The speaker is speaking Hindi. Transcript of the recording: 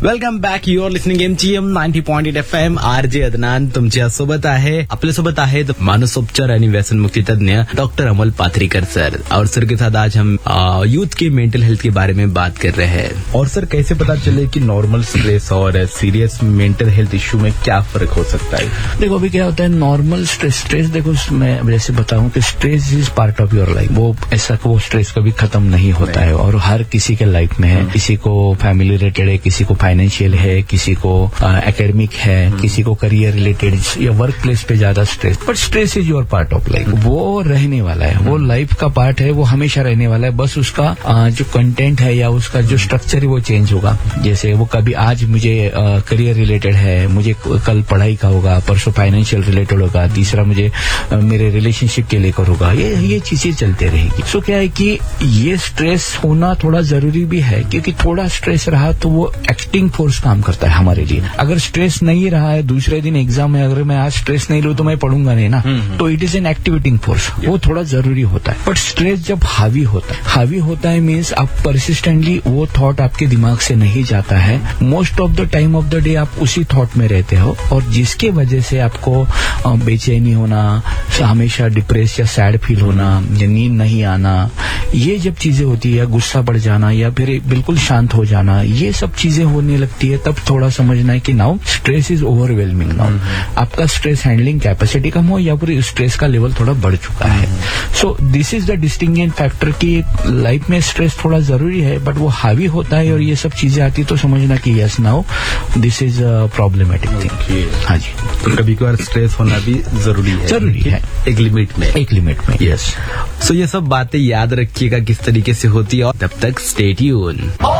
Welcome back. Your listening MGM 90.8 FM. RJ Adnan तुमच्या सोबत आहे. आपल्यासोबत आहेत मानसोपचार आणि व्यसनमुक्ति तज्ञ डॉक्टर अमोल पाथरीकर सर. और सर के साथ आज हम यूथ के मेंटल हेल्थ के बारे में बात कर रहे हैं. और सर कैसे पता चले कि नॉर्मल स्ट्रेस और सीरियस मेंटल हेल्थ इश्यू में क्या फर्क हो सकता है? देखो अभी क्या होता है नॉर्मल स्ट्रेस देखो मैं जैसे बताऊं कि stress is part of your life. वो ऐसा वो स्ट्रेस कभी खत्म नहीं होता है और हर किसी के लाइफ में है. किसी को फैमिली रिलेटेड है, किसी को फाइनेंशियल है, किसी को एकेडमिक है, किसी को करियर रिलेटेड या वर्क प्लेस पे ज्यादा stress. But stress is your part of life. वो रहने वाला है, वो लाइफ का पार्ट है, वो हमेशा रहने वाला है. बस उसका जो कंटेंट है या उसका जो स्ट्रक्चर है वो चेंज होगा. जैसे वो कभी आज मुझे करियर रिलेटेड है, मुझे कल पढ़ाई का होगा, परसों फाइनेंशियल रिलेटेड होगा, तीसरा मुझे मेरे रिलेशनशिप के लेकर होगा. ये चीजें चलते रहेगी. सो क्या है कि ये स्ट्रेस होना थोड़ा जरूरी भी है क्योंकि थोड़ा स्ट्रेस रहा तो वो एक्टिंग फोर्स काम करता है हमारे लिए. अगर स्ट्रेस नहीं रहा है, दूसरे दिन एग्जाम में अगर मैं आज स्ट्रेस नहीं लूं तो मैं पढ़ूंगा नहीं ना, तो it is an activating force. वो थोड़ा जरूरी होता है. बट स्ट्रेस जब हावी होता है मीन्स आप परसिस्टेंटली वो थॉट आपके दिमाग से नहीं जाता है. Most of the time of the day आप उसी थॉट में रहते हो और जिसके वजह से आपको बेचैनी होना, हमेशा डिप्रेस या सैड फील होना या नींद नहीं आना, ये जब चीजें होती है, गुस्सा बढ़ जाना या फिर बिल्कुल शांत हो जाना, ये सब चीजें होने लगती है. तब थोड़ा समझना है कि now stress is overwhelming. Now आपका स्ट्रेस हैंडलिंग कैपेसिटी कम हो या फिर स्ट्रेस का लेवल थोड़ा बढ़ चुका है. So this is the distinguishing factor कि लाइफ में स्ट्रेस थोड़ा जरूरी है बट वो हावी होता है और ये सब चीजें आती तो समझना कि yes now this is problematic thing. हाँ जी, तो कभी कभार स्ट्रेस होना भी जरूरी है एक लिमिट में. यस. सो ये सब बातें याद रखिएगा किस तरीके से होती है. और तब तक स्टे ट्यून.